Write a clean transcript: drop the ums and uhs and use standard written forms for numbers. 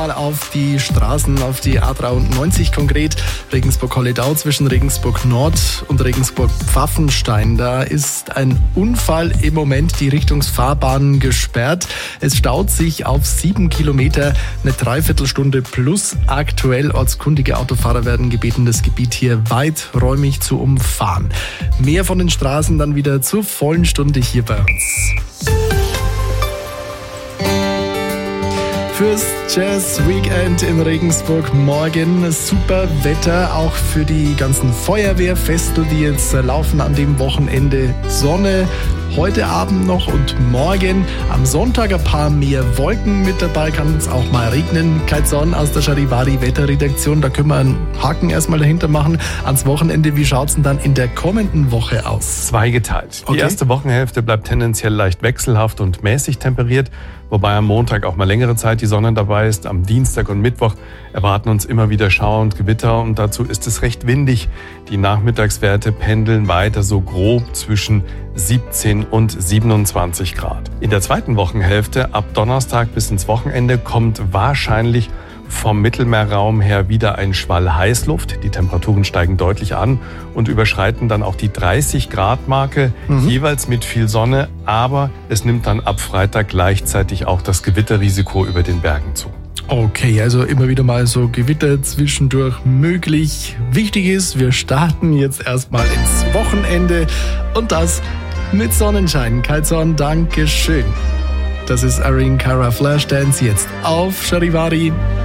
mal auf die Straßen, auf die A93 konkret. Regensburg-Holledau zwischen Regensburg-Nord und Regensburg-Pfaffenstein. Da ist ein Unfall im Moment, die Richtungsfahrbahn gesperrt. Es staut sich auf 7 Kilometer, eine Dreiviertelstunde plus. Aktuell ortskundige Autofahrer werden gebeten, das Gebiet hier weiträumig zu umfahren. Mehr von den Straßen dann wieder zur vollen Stunde hier bei uns. Fürs Jazz Weekend in Regensburg morgen super Wetter, auch für die ganzen Feuerwehrfestel, die jetzt laufen an dem Wochenende. Sonne heute Abend noch und morgen. Am Sonntag ein paar mehr Wolken mit dabei, kann es auch mal regnen. Kai Zorn aus der Charivari Wetterredaktion, da können wir einen Haken erstmal dahinter machen. Ans Wochenende, wie schaut es denn dann in der kommenden Woche aus? Zweigeteilt. Okay. Die erste Wochenhälfte bleibt tendenziell leicht wechselhaft und mäßig temperiert, wobei am Montag auch mal längere Zeit die Sonne dabei ist. Am Dienstag und Mittwoch erwarten uns immer wieder Schauer und Gewitter und dazu ist es recht windig. Die Nachmittagswerte pendeln weiter so grob zwischen 17 und 27 Grad. In der zweiten Wochenhälfte, ab Donnerstag bis ins Wochenende, kommt wahrscheinlich vom Mittelmeerraum her wieder ein Schwall Heißluft. Die Temperaturen steigen deutlich an und überschreiten dann auch die 30-Grad-Marke, jeweils mit viel Sonne. Aber es nimmt dann ab Freitag gleichzeitig auch das Gewitterrisiko über den Bergen zu. Okay, also immer wieder mal so Gewitter zwischendurch möglich. Wichtig ist, wir starten jetzt erstmal ins Wochenende und das mit Sonnenschein. Kai Zorn, danke schön. Das ist Arin Cara Flashdance jetzt auf Charivari.